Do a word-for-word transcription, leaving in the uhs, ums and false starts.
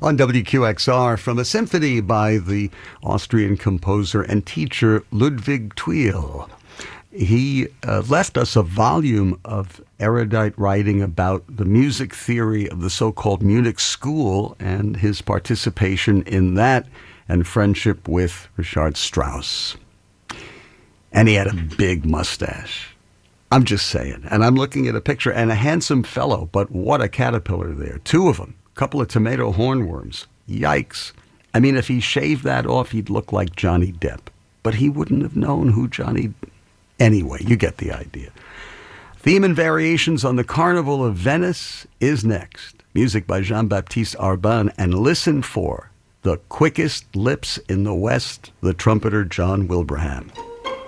On W Q X R, from a symphony by the Austrian composer and teacher Ludwig Thuil. He uh, left us a volume of erudite writing about the music theory of the so-called Munich School and his participation in that and friendship with Richard Strauss. And he had a big mustache. I'm just saying. And I'm looking at a picture, and a handsome fellow, but what a caterpillar there. Two of them. A couple of tomato hornworms. Yikes. I mean, if he shaved that off, he'd look like Johnny Depp. But he wouldn't have known who Johnny... Anyway, you get the idea. Theme and variations on the Carnival of Venice is next. Music by Jean-Baptiste Arbin. And listen for The Quickest Lips in the West, the trumpeter John Wilbraham.